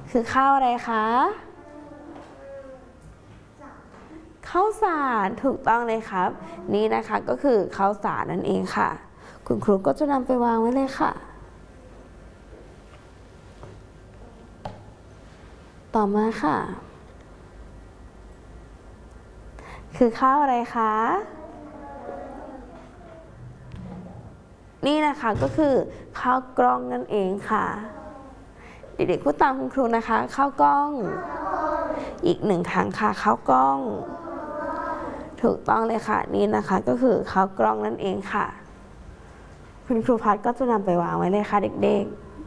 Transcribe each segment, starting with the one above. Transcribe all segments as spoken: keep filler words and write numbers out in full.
คือข้าวอะไรคะข้าวสารถูกต้องเลยครับนี่นะคะก็คือข้าวสารนั่นเองค่ะคุณครูก็จะนำไปวางไว้เลยค่ะต่อมาค่ะคือข้าวอะไรคะนี่นะคะก็คือข้าวกล้องนั่นเองค่ะเด็กๆพูดตามคุณครูนะคะข้าวกล้องอีกหนึ่งครั้งค่ะข้าวกล้องถูกต้องเลยค่ะนี่นะคะก็คือข้าวกล้องนั่นเองค่ะคุณครูพัดก็จะนำไปวางไว้เลยค่ะเด็ก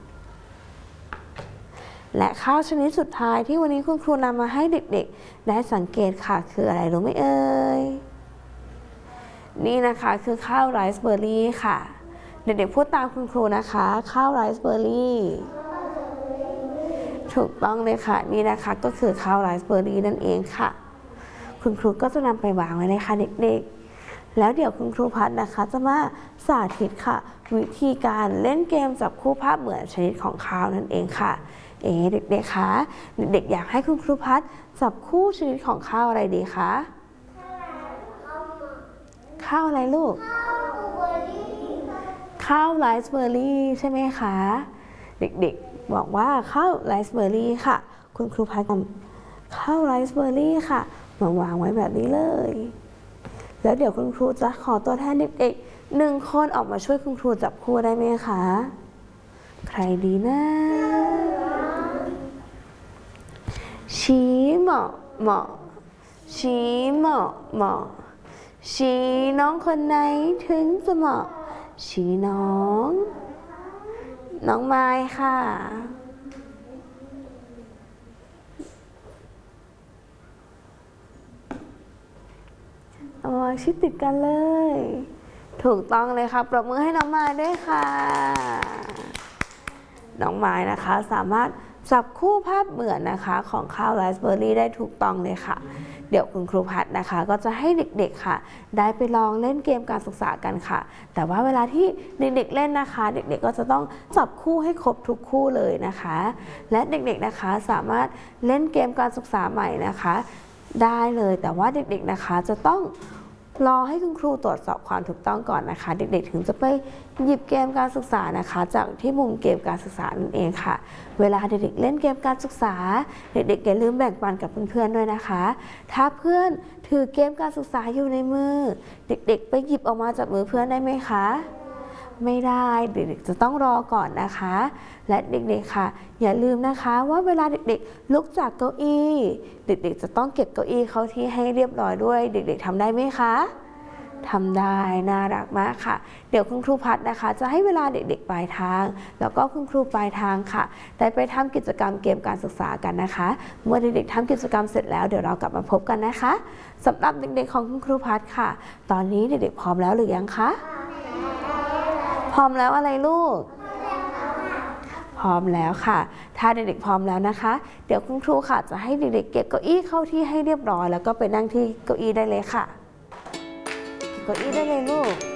ๆและข้าวชนิดสุดท้ายที่วันนี้คุณครูนำมาให้เด็กๆได้สังเกตค่ะคืออะไรรู้ไหมเอ่ยนี่นะคะคือข้าวไรซ์เบอร์รี่ค่ะเด็กๆพูดตามคุณครูนะคะข้าวไรซ์เบอร์รี่ถูกต้องเลยค่ะนี่นะคะก็คือข้าวไรซ์เบอร์รี่นั่นเองค่ะคุณครูก็จะนำไปวางไว้เลยค่ะเด็กๆแล้วเดี๋ยวคุณครูพัดนะคะจะมาสาธิตค่ะวิธีการเล่นเกมจับคู่ภาพเหมือนชนิดของข้าวนั่นเองค่ะเอ๋เด็กๆคะเด็กๆอยากให้คุณครูพัดจับคู่ชนิดของข้าวอะไรดีคะข้าวอะไรลูกข้าวไรซ์เบอร์รี่ใช่ไหมคะเด็กๆบอกว่าข้าวไรซ์เบอร์รี่ค่ะคุณครูพัดทำข้าวไรซ์เบอร์รี่ค่ะมาวางไว้แบบนี้เลยแล้วเดี๋ยวคุณครูจะขอตัวแทนเด็กๆหนึ่งคนออกมาช่วยคุณครูจับคู่ได้ไหมคะใครดีนะชี้เหมาะเหมาะชี้เหมาะเหมาะชี้น้องคนไหนถึงจะเหมาะชี้น้องน้องไม้ค่ะเอาวางชิดติดกันเลยถูกต้องเลยค่ะปรบมือให้น้องไม้ด้วยค่ะน้องไม้นะคะสามารถจับคู่ภาพเหมือนนะคะของข้าวไรซ์เบอร์รี่ได้ถูกต้องเลยค่ะเดี๋ยวคุณครูพัดนะคะก็จะให้เด็กๆค่ะได้ไปลองเล่นเกมการศึกษากันค่ะแต่ว่าเวลาที่เด็กๆเล่นนะคะเด็กๆก็จะต้องจับคู่ให้ครบทุกคู่เลยนะคะและเด็กๆนะคะสามารถเล่นเกมการศึกษาใหม่นะคะได้เลยแต่ว่าเด็กๆนะคะจะต้องรอให้คุณครูตรวจสอบความถูกต้องก่อนนะคะเด็กๆถึงจะไปหยิบเกมการศึกษานะคะจากที่มุมเกมการศึกษานั่นเองค่ะเวลาเด็กๆเล่นเกมการศึกษาเด็กๆอย่าลืมแบ่งปันกับเพื่อนๆด้วยนะคะถ้าเพื่อนถือเกมการศึกษาอยู่ในมือเด็กๆไปหยิบออกมาจากมือเพื่อนได้ไหมคะไม่ได้เด็กๆจะต้องรอก่อนนะคะและเด็กๆค่ะอย่าลืมนะคะว่าเวลาเด็กๆลุกจากเก้าอี้เด็กๆจะต้องเก็บเก้าอี้เข้าที่ให้เรียบร้อยด้วยเด็กๆทำได้ไหมคะทำได้น่ารักมากค่ะเดี๋ยวคุณครูพัดนะคะจะให้เวลาเด็กๆปลายทางแล้วก็คุณครูปลายทางค่ะได้ไปทำกิจกรรมเกมการศึกษากันนะคะเมื่อเด็กๆทำกิจกรรมเสร็จแล้วเดี๋ยวเรากลับมาพบกันนะคะสำหรับเด็กๆของคุณครูพัดค่ะตอนนี้เด็กๆพร้อมแล้วหรือยังคะพร้อมแล้วอะไรลูกพร้อมแล้วค่ะถ้าเด็กๆพร้อมแล้วนะคะเดี๋ยวคุณครูค่ะจะให้เด็กๆเก็บเก้าอี้เข้าที่ให้เรียบร้อยแล้วก็ไปนั่งที่เก้าอี้ได้เลยค่ะเก้าอี้ได้เลยลูก